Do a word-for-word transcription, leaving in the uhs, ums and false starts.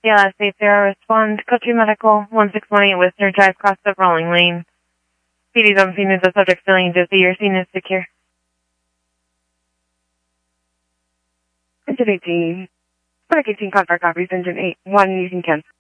C L S eight zero, respond, Country Medical, one six one eight Whistler Drive, cross the rolling lane. P D's on scene is the subject feeling dizzy, your scene is secure. Engine eighteen. Sonic eighteen, contact copies, engine eight one, you can cancel.